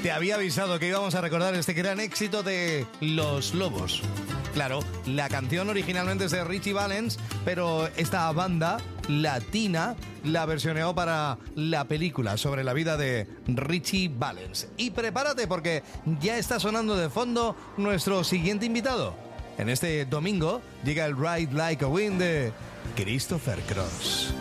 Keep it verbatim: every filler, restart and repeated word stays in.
Te había avisado que íbamos a recordar este gran éxito de Los Lobos. Claro, la canción originalmente es de Ritchie Valens, pero esta banda latina la versioneó para la película sobre la vida de Ritchie Valens. Y prepárate porque ya está sonando de fondo nuestro siguiente invitado. En este domingo llega el Ride Like a Wind de Christopher Cross.